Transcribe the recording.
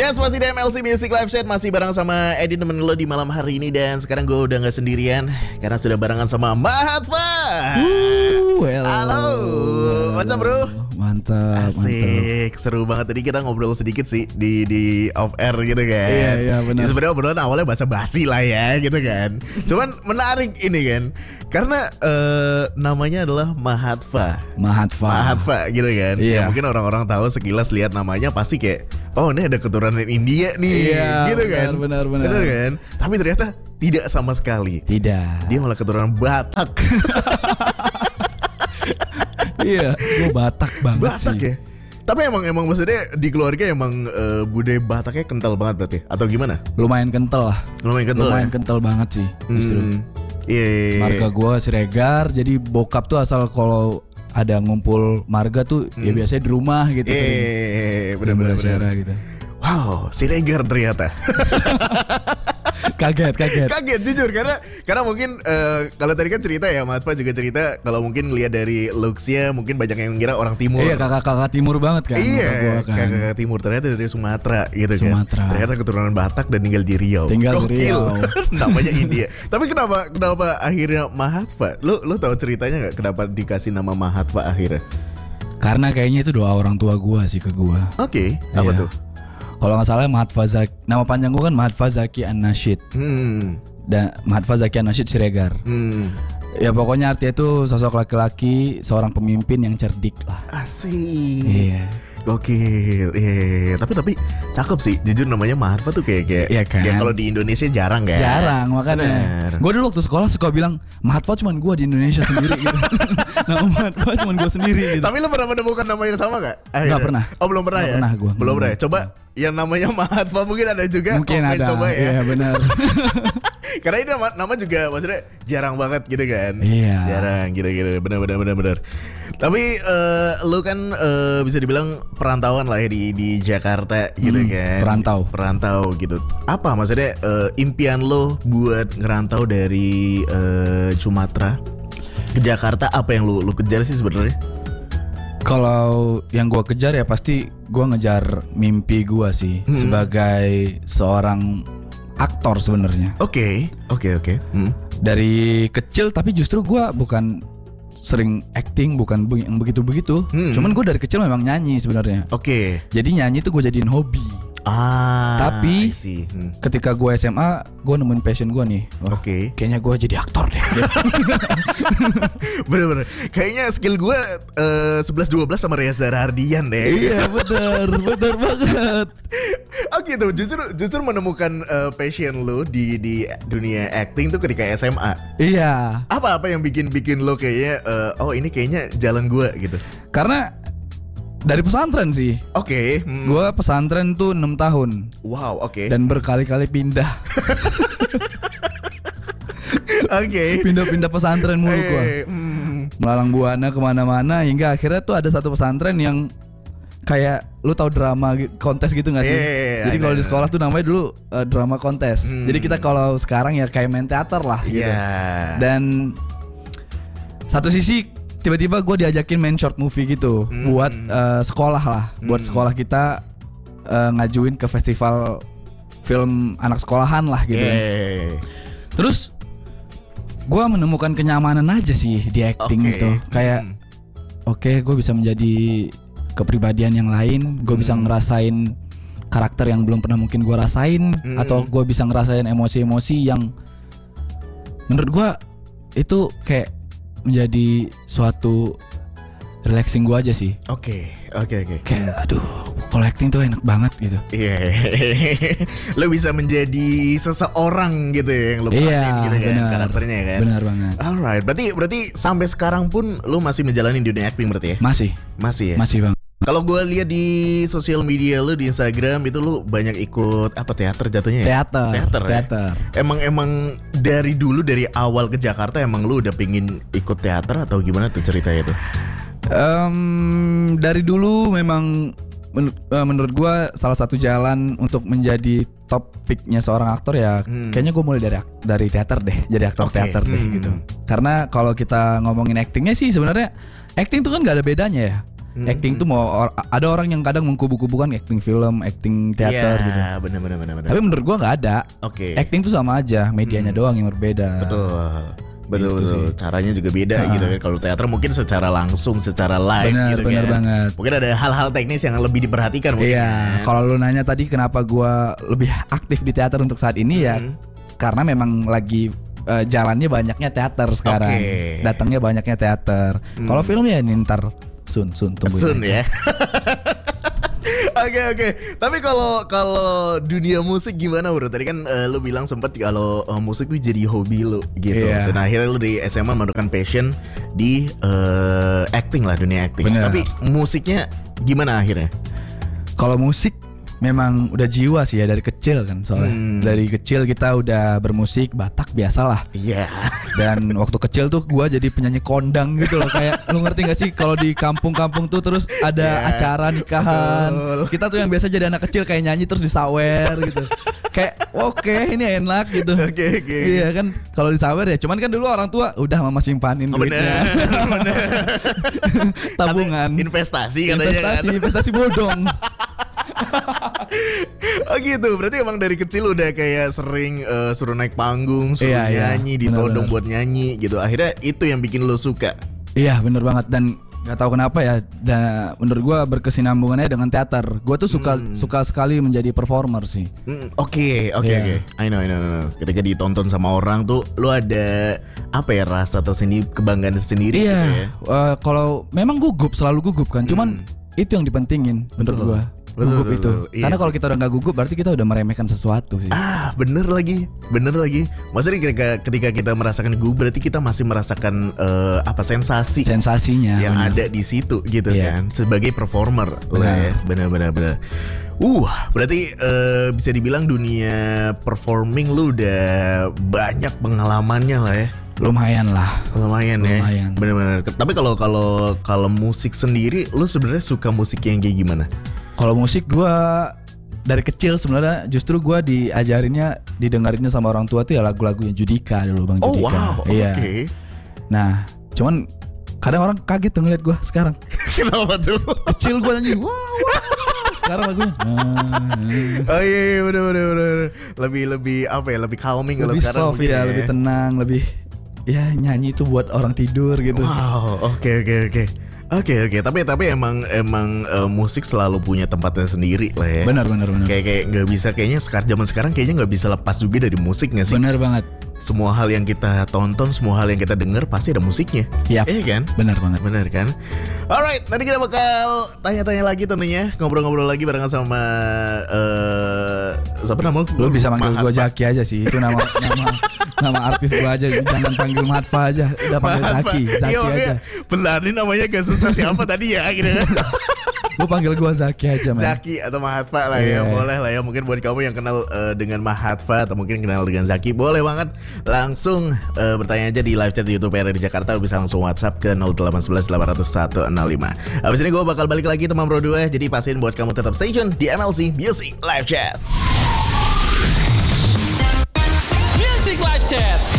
Yes, masih di MLC Music Live Set. Masih bareng sama Edi temen lo di malam hari ini. Dan sekarang gue udah gak sendirian karena sudah barengan sama Mahatva. Halo, what's up bro? Mantap. Asik, seru banget. Tadi kita ngobrol sedikit sih di off air gitu kan. Iya benar. Sebenarnya obrolan awalnya basa-basi lah ya gitu kan. Cuman menarik ini kan, karena namanya adalah Mahatva gitu kan. Iya. Ya, mungkin orang-orang tahu sekilas lihat namanya pasti kayak, oh ini ada keturunan India nih, iya, gitu kan. Benar. Kan? Tapi ternyata tidak sama sekali. Tidak. Dia malah keturunan Batak. Iya, gue Batak banget Batak sih. ya. Tapi emang maksudnya di keluarga emang budaya Bataknya kental banget berarti atau gimana? Lumayan kental lah. Lumayan kental banget sih justru. Iya. Marga gue Siregar, jadi bokap tuh asal kalau ada ngumpul marga tuh ya biasanya di rumah gitu. Bener-bener. Gitu. Wow, Siregar ternyata. Kaget jujur karena mungkin kalau tadi kan cerita ya, Mahatva juga cerita kalau mungkin ngelihat dari looks-nya mungkin banyak yang ngira orang timur. Iya, kakak timur banget kan. Iya, kan. kakak timur ternyata dari Sumatera gitu Sumatera. kan. Ternyata keturunan Batak dan tinggal di Riau. Riau. Namanya India. Tapi kenapa akhirnya Mahatva? Lu tahu ceritanya nggak kenapa dikasih nama Mahatva akhirnya? Karena kayaknya itu doa orang tua gue sih ke gue. Oke, apa Iya. tuh? Kalau nggak salah Mahatva Zaki, nama panjang gue kan Mahatva Zaki An-Nashid. Dan Mahatva Zaki An-Nashid Siregar. Ya pokoknya artinya itu sosok laki-laki, seorang pemimpin yang cerdik lah. Asik. Iya. Gokil. Iya. Tapi cakep sih. Jujur namanya Mahatva tuh kayak Iya kan? kalau di Indonesia jarang kan? Jarang makanya. Gue dulu waktu sekolah suka bilang Mahatva cuma gue di Indonesia sendiri gitu. Nama Mahatva cuma gue sendiri gitu. Tapi lu pernah menemukan nama yang sama gak? Nggak pernah. Oh belum pernah Nggak ya? pernah gua. Belum pernah ya? Coba yang namanya Mahatva mungkin ada juga. Mungkin Komen ada. Coba ya. Iya benar. Karena ini nama juga maksudnya jarang banget gitu kan. Iya. Jarang gitu. Benar. Tapi lu kan bisa dibilang perantauan lah ya di Jakarta gitu kan. Perantau gitu. Apa maksudnya impian lo buat ngerantau dari Sumatera ke Jakarta, apa yang lu kejar sih sebenarnya? Kalau yang gue kejar ya pasti gue ngejar mimpi gue sih sebagai seorang aktor sebenarnya. Oke. Dari kecil tapi justru gue bukan sering acting, bukan yang begitu-begitu. Cuman gue dari kecil memang nyanyi sebenarnya. Oke. Jadi nyanyi itu gue jadiin hobi. Tapi ketika gue SMA, gue nemuin passion gue nih. Oke. Kayaknya gue jadi aktor deh. Bener. Kayaknya skill gue 11-12 sama Reza Rahardian deh. Iya bener banget. Oh gitu. Justru menemukan passion lo di dunia acting tuh ketika SMA. Iya. Apa yang bikin lo kayaknya oh ini kayaknya jalan gue gitu. Karena dari pesantren sih. Oke. Gue pesantren tuh 6 tahun. Wow, oke. Dan berkali-kali pindah. Oke. Pindah-pindah pesantren mulu gue. Melalang buana kemana-mana. Hingga akhirnya tuh ada satu pesantren yang kayak lu tahu drama kontes gitu gak sih? Jadi kalau di sekolah tuh namanya dulu drama kontes. Jadi kita kalau sekarang ya kayak main teater lah gitu. Dan satu sisi tiba-tiba gue diajakin main short movie gitu buat sekolah lah, buat sekolah kita ngajuin ke festival film anak sekolahan lah gitu. Terus gue menemukan kenyamanan aja sih di acting itu, kayak oke, gue bisa menjadi kepribadian yang lain, gue bisa ngerasain karakter yang belum pernah mungkin gue rasain, atau gue bisa ngerasain emosi-emosi yang menurut gue itu kayak menjadi suatu relaxing gue aja sih. Oke. Kayak aduh, kalau acting tuh enak banget gitu. Iya. Lo bisa menjadi seseorang gitu ya yang lo peranin gitu kan, karakternya kan. Benar banget. Alright, berarti sampai sekarang pun lo masih menjalani dunia acting berarti ya? Masih ya? Masih bang. Kalau gue lihat di sosial media lu di Instagram itu lu banyak ikut apa teater jatuhnya ya? Teater. Emang dari dulu dari awal ke Jakarta emang lu udah pingin ikut teater atau gimana tuh ceritanya tuh? Dari dulu memang menurut gue salah satu jalan untuk menjadi top picknya seorang aktor ya kayaknya gue mulai dari teater deh, jadi aktor teater deh gitu. Karena kalau kita ngomongin actingnya sih sebenarnya acting tuh kan nggak ada bedanya ya. Acting tuh ada orang yang kadang mengkubu-kubukan acting film, acting teater gitu. Iya, benar. Tapi menurut gua nggak ada. Oke. Acting tuh sama aja, medianya doang yang berbeda. Betul. Caranya juga beda gitu kan. Kalau teater mungkin secara langsung, secara live gitu kan. Bener banget. Mungkin ada hal-hal teknis yang lebih diperhatikan mungkin. Iya. Kalau lu nanya tadi kenapa gua lebih aktif di teater untuk saat ini ya karena memang lagi jalannya banyaknya teater sekarang. Datangnya banyaknya teater. Kalau film ya ntar Sun tungguin aja. Ya. Oke. Tapi kalau dunia musik gimana bro? Tadi kan lu bilang sempet kalau musik tuh jadi hobi lu gitu. Dan akhirnya lu di SMA menemukan passion di acting lah, dunia acting. Bener. Tapi musiknya gimana akhirnya? Kalau musik memang udah jiwa sih ya dari kecil kan soalnya. Dari kecil kita udah bermusik Batak biasalah. Iya. Dan waktu kecil tuh gua jadi penyanyi kondang gitu loh. Kayak lu ngerti gak sih kalau di kampung-kampung tuh terus ada acara nikahan. Kita tuh yang biasa jadi anak kecil kayak nyanyi terus disawer gitu. Kayak oke, ini enak gitu. Oke. Iya kan kalau disawer ya. Cuman kan dulu orang tua udah mama simpanin duitnya. Bener. Tabungan. Investasi katanya kan. Investasi bodong. Oh gitu, berarti emang dari kecil udah kayak sering suruh naik panggung, suruh nyanyi, ditodong buat nyanyi gitu. Akhirnya itu yang bikin lo suka. Iya bener banget. Dan gak tahu kenapa ya, menurut gue berkesinambungannya dengan teater. Gue tuh suka sekali menjadi performer sih. Oke. I know. Ketika ditonton sama orang tuh lo ada apa ya, rasa tersendiri, kebanggaan sendiri gitu ya. Kalau memang selalu gugup kan. Cuman itu yang dipentingin menurut gue. Gugup itu. Karena kalau kita udah gak gugup berarti kita udah meremehkan sesuatu sih. Bener lagi. Maksudnya ketika kita merasakan gugup berarti kita masih merasakan sensasinya yang ada di situ gitu kan. Sebagai performer lah ya. Bener. Berarti bisa dibilang dunia performing lu udah banyak pengalamannya lah ya. Lumayan ya. Bener. Tapi kalau musik sendiri, lu sebenarnya suka musik yang kayak gimana? Kalau musik gue dari kecil sebenarnya justru gue didengerinnya sama orang tua tuh ya lagu-lagunya Judika dulu, Bang Judika. Oh wow, iya. Okay. Nah, cuman kadang orang kaget tuh ngeliat gue sekarang. Kenapa tuh? Kecil gue nyanyi, wah. Sekarang lagunya. Oh iya, bener. Lebih apa ya? Lebih calming kalau sekarang. Lebih soft ya, lebih tenang, lebih ya nyanyi itu buat orang tidur gitu. Wow, oke. Tapi emang musik selalu punya tempatnya sendiri lah ya. Benar. Kayak nggak bisa, kayaknya zaman sekarang kayaknya nggak bisa lepas juga dari musik nggak sih? Benar banget. Semua hal yang kita tonton, semua hal yang kita dengar pasti ada musiknya. Iya kan? Benar banget. Benar kan? Alright, nanti kita bakal tanya-tanya lagi tentunya, ngobrol-ngobrol lagi barengan sama siapa nama lu? Lu bisa manggil gue Zaki aja sih. Itu nama artis gue aja. Jangan panggil Matfa aja. Udah panggil Zaki aja. Benar, ini namanya gak susah siapa tadi ya gitu. Lu panggil gue Zaki aja, man. Zaki atau Mahatfa lah ya, boleh lah ya. Mungkin buat kamu yang kenal dengan Mahatfa atau mungkin kenal dengan Zaki, boleh banget langsung bertanya aja di live chat di YouTube RRI Jakarta. Lu bisa langsung WhatsApp ke 0811 800 165. Abis ini gue bakal balik lagi teman bro 2. Jadi pastiin buat kamu tetap stay tune di MLC Music Live Chat. Music Live Chat.